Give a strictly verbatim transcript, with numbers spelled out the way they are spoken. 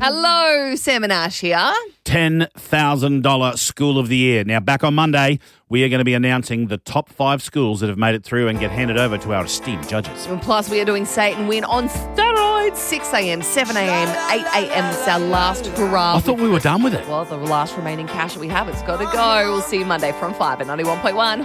Hello, Sam and Ash here. ten thousand dollars School of the Year. Now, back on Monday, we are going to be announcing the top five schools that have made it through and get handed over to our esteemed judges. And plus, we are doing Say It and Win on steroids. six a.m., seven a.m., eight a.m. It's our last hurrah. I thought we were done with it. Well, the last remaining cash that we have, it's got to go. We'll see you Monday from five at ninety-one point one.